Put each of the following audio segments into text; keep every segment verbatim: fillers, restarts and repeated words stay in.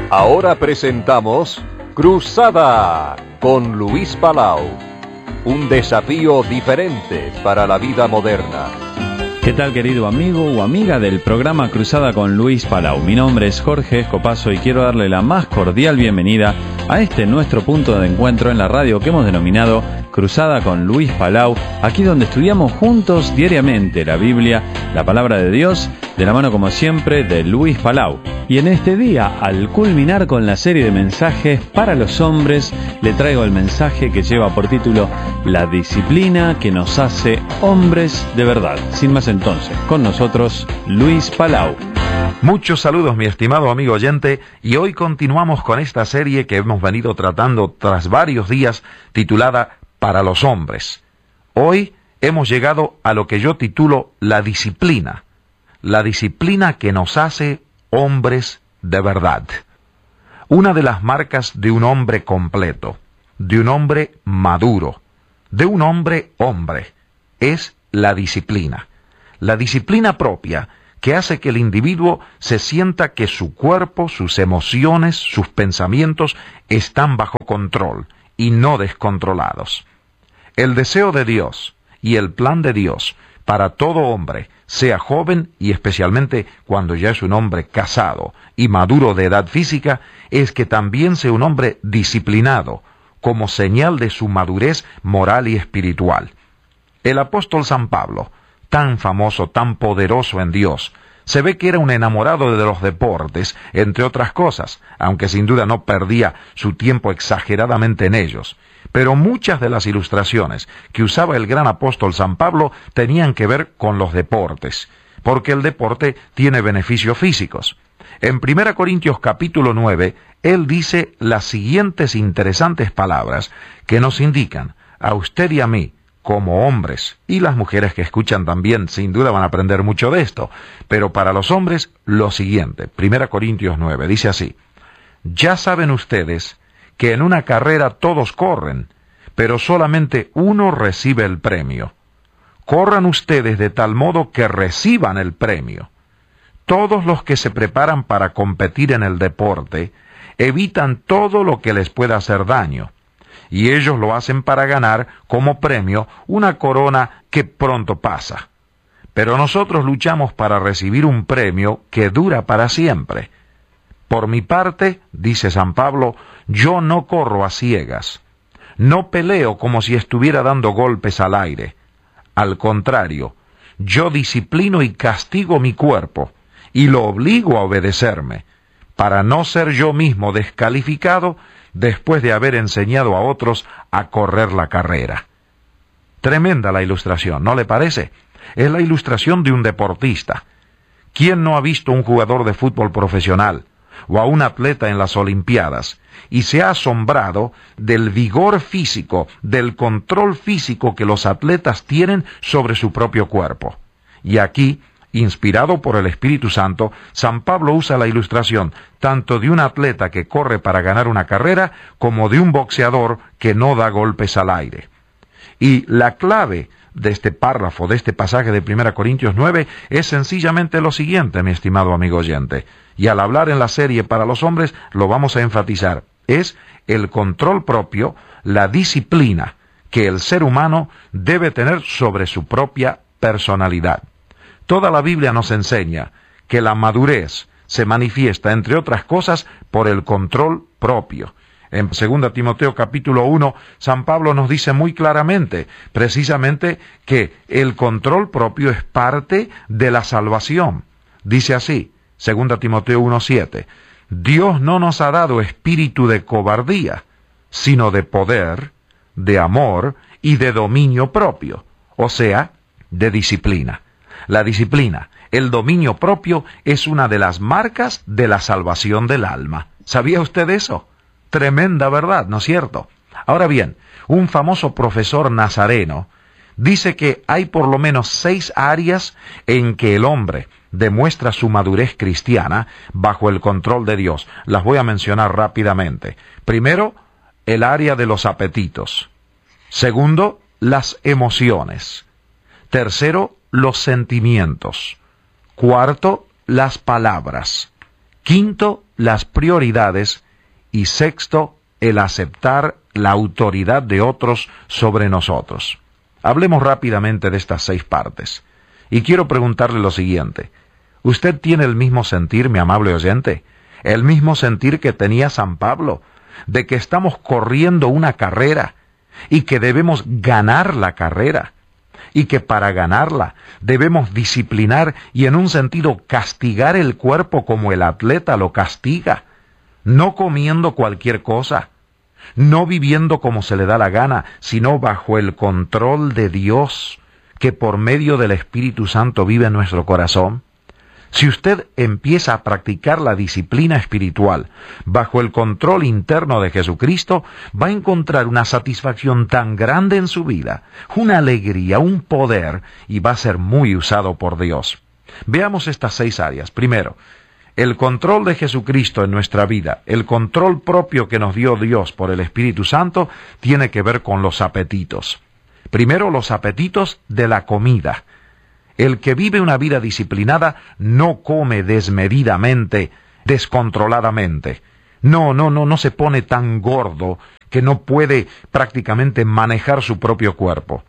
Ahora presentamos Cruzada con Luis Palau. Un desafío diferente para la vida moderna. ¿Qué tal, querido amigo o amiga del programa Cruzada con Luis Palau? Mi nombre es Jorge Escopazo y quiero darle la más cordial bienvenida a este nuestro punto de encuentro en la radio que hemos denominado Cruzada con Luis Palau, aquí donde estudiamos juntos diariamente la Biblia, la palabra de Dios, de la mano como siempre de Luis Palau. Y en este día, al culminar con la serie de mensajes para los hombres, le traigo el mensaje que lleva por título La disciplina que nos hace hombres de verdad. Sin más entonces, con nosotros Luis Palau. Muchos saludos, mi estimado amigo oyente, y hoy continuamos con esta serie que hemos venido tratando tras varios días, titulada Para los hombres. Hoy hemos llegado a lo que yo titulo la disciplina, la disciplina que nos hace hombres de verdad. Una de las marcas de un hombre completo, de un hombre maduro, de un hombre hombre, es la disciplina. La disciplina propia que hace que el individuo se sienta que su cuerpo, sus emociones, sus pensamientos están bajo control y no descontrolados. El deseo de Dios y el plan de Dios para todo hombre, sea joven y especialmente cuando ya es un hombre casado y maduro de edad física, es que también sea un hombre disciplinado, como señal de su madurez moral y espiritual. El apóstol San Pablo, tan famoso, tan poderoso en Dios, se ve que era un enamorado de los deportes, entre otras cosas, aunque sin duda no perdía su tiempo exageradamente en ellos. Pero muchas de las ilustraciones que usaba el gran apóstol San Pablo tenían que ver con los deportes, porque el deporte tiene beneficios físicos. En primera Corintios capítulo nueve, él dice las siguientes interesantes palabras que nos indican, a usted y a mí, como hombres, y las mujeres que escuchan también sin duda van a aprender mucho de esto, pero para los hombres lo siguiente, primera Corintios nueve, dice así: ya saben ustedes que en una carrera todos corren, pero solamente uno recibe el premio. Corran ustedes de tal modo que reciban el premio. Todos los que se preparan para competir en el deporte evitan todo lo que les pueda hacer daño, y ellos lo hacen para ganar como premio una corona que pronto pasa. Pero nosotros luchamos para recibir un premio que dura para siempre. Por mi parte, dice San Pablo, yo no corro a ciegas. No peleo como si estuviera dando golpes al aire. Al contrario, yo disciplino y castigo mi cuerpo, y lo obligo a obedecerme, para no ser yo mismo descalificado después de haber enseñado a otros a correr la carrera. Tremenda la ilustración, ¿no le parece? Es la ilustración de un deportista. ¿Quién no ha visto un jugador de fútbol profesional o a un atleta en las Olimpiadas y se ha asombrado del vigor físico, del control físico que los atletas tienen sobre su propio cuerpo? Y aquí, inspirado por el Espíritu Santo, San Pablo usa la ilustración tanto de un atleta que corre para ganar una carrera como de un boxeador que no da golpes al aire. Y la clave de este párrafo, de este pasaje de primera Corintios nueve, es sencillamente lo siguiente, mi estimado amigo oyente, y al hablar en la serie para los hombres lo vamos a enfatizar, es el control propio, la disciplina que el ser humano debe tener sobre su propia personalidad. Toda la Biblia nos enseña que la madurez se manifiesta, entre otras cosas, por el control propio. En segunda Timoteo capítulo uno, San Pablo nos dice muy claramente, precisamente, que el control propio es parte de la salvación. Dice así, segunda Timoteo uno siete, Dios no nos ha dado espíritu de cobardía, sino de poder, de amor y de dominio propio, o sea, de disciplina. La disciplina, el dominio propio, es una de las marcas de la salvación del alma. ¿Sabía usted eso? Tremenda verdad, ¿no es cierto? Ahora bien, un famoso profesor nazareno dice que hay por lo menos seis áreas en que el hombre demuestra su madurez cristiana bajo el control de Dios. Las voy a mencionar rápidamente. Primero, el área de los apetitos. Segundo, las emociones. Tercero, los sentimientos. Cuarto, las palabras. Quinto, las prioridades. Y sexto, el aceptar la autoridad de otros sobre nosotros. Hablemos rápidamente de estas seis partes. Y quiero preguntarle lo siguiente. ¿Usted tiene el mismo sentir, mi amable oyente? El mismo sentir que tenía San Pablo, de que estamos corriendo una carrera y que debemos ganar la carrera, y que para ganarla debemos disciplinar y en un sentido castigar el cuerpo como el atleta lo castiga, no comiendo cualquier cosa, no viviendo como se le da la gana, sino bajo el control de Dios, que por medio del Espíritu Santo vive en nuestro corazón? Si usted empieza a practicar la disciplina espiritual bajo el control interno de Jesucristo, va a encontrar una satisfacción tan grande en su vida, una alegría, un poder, y va a ser muy usado por Dios. Veamos estas seis áreas. Primero, el control de Jesucristo en nuestra vida, el control propio que nos dio Dios por el Espíritu Santo, tiene que ver con los apetitos. Primero, los apetitos de la comida. El que vive una vida disciplinada no come desmedidamente, descontroladamente. No, no, no, no se pone tan gordo que no puede prácticamente manejar su propio cuerpo.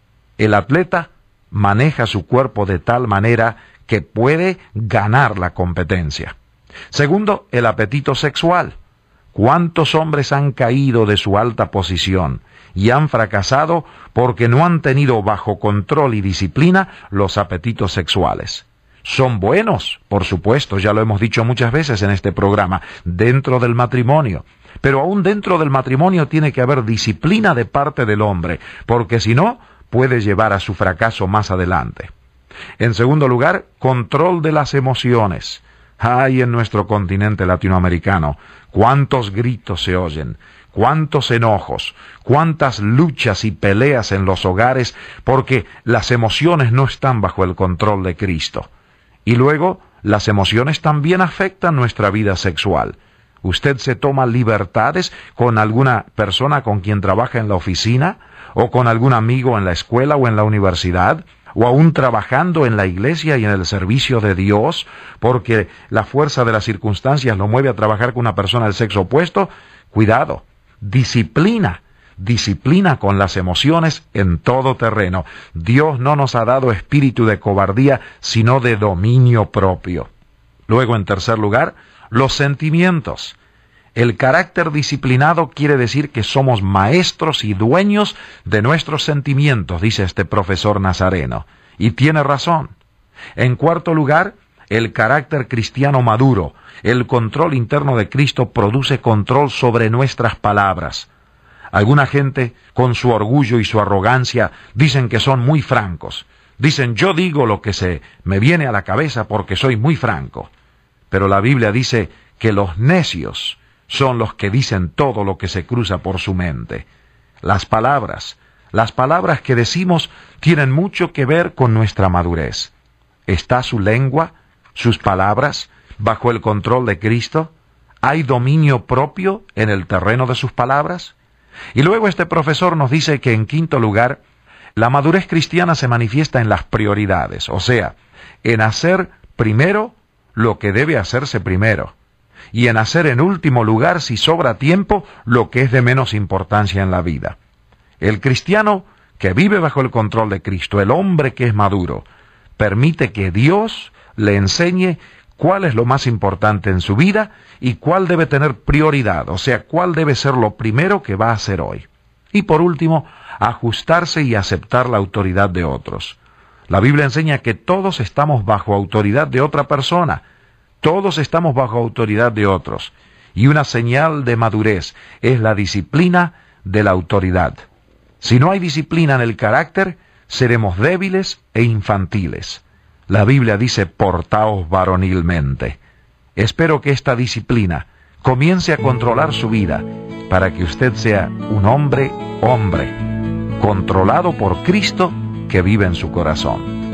El atleta maneja su cuerpo de tal manera que puede ganar la competencia. Segundo, el apetito sexual. ¿Cuántos hombres han caído de su alta posición y han fracasado porque no han tenido bajo control y disciplina los apetitos sexuales? Son buenos, por supuesto, ya lo hemos dicho muchas veces en este programa, dentro del matrimonio. Pero aún dentro del matrimonio tiene que haber disciplina de parte del hombre, porque si no, puede llevar a su fracaso más adelante. En segundo lugar, control de las emociones. Hay en nuestro continente latinoamericano cuántos gritos se oyen, cuántos enojos, cuántas luchas y peleas en los hogares porque las emociones no están bajo el control de Cristo. Y luego, las emociones también afectan nuestra vida sexual. ¿Usted se toma libertades con alguna persona con quien trabaja en la oficina, o con algún amigo en la escuela o en la universidad, o aún trabajando en la iglesia y en el servicio de Dios, porque la fuerza de las circunstancias lo mueve a trabajar con una persona del sexo opuesto? Cuidado, disciplina, disciplina con las emociones en todo terreno. Dios no nos ha dado espíritu de cobardía, sino de dominio propio. Luego, en tercer lugar, los sentimientos. El carácter disciplinado quiere decir que somos maestros y dueños de nuestros sentimientos, dice este profesor nazareno. Y tiene razón. En cuarto lugar, el carácter cristiano maduro. El control interno de Cristo produce control sobre nuestras palabras. Alguna gente, con su orgullo y su arrogancia, dicen que son muy francos. Dicen, yo digo lo que se me viene a la cabeza porque soy muy franco. Pero la Biblia dice que los necios son los que dicen todo lo que se cruza por su mente. Las palabras, las palabras que decimos tienen mucho que ver con nuestra madurez. ¿Está su lengua, sus palabras, bajo el control de Cristo? ¿Hay dominio propio en el terreno de sus palabras? Y luego este profesor nos dice que en quinto lugar, la madurez cristiana se manifiesta en las prioridades, o sea, en hacer primero lo que debe hacerse primero, y en hacer en último lugar, si sobra tiempo, lo que es de menos importancia en la vida. El cristiano que vive bajo el control de Cristo, el hombre que es maduro, permite que Dios le enseñe cuál es lo más importante en su vida y cuál debe tener prioridad, o sea, cuál debe ser lo primero que va a hacer hoy. Y por último, ajustarse y aceptar la autoridad de otros. La Biblia enseña que todos estamos bajo autoridad de otra persona. Todos estamos bajo autoridad de otros, y una señal de madurez es la disciplina de la autoridad. Si no hay disciplina en el carácter, seremos débiles e infantiles. La Biblia dice, portaos varonilmente. Espero que esta disciplina comience a controlar su vida, para que usted sea un hombre, hombre, controlado por Cristo que vive en su corazón.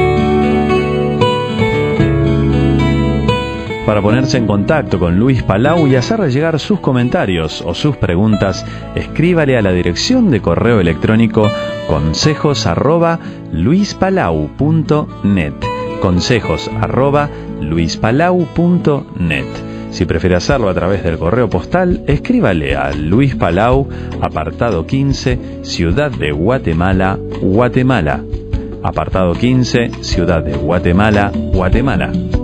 Para ponerse en contacto con Luis Palau y hacerle llegar sus comentarios o sus preguntas, escríbale a la dirección de correo electrónico consejos arroba luispalau punto net. consejos arroba luispalau punto net. Si prefiere hacerlo a través del correo postal, escríbale a Luis Palau, apartado quince, Ciudad de Guatemala, Guatemala. Apartado quince, Ciudad de Guatemala, Guatemala.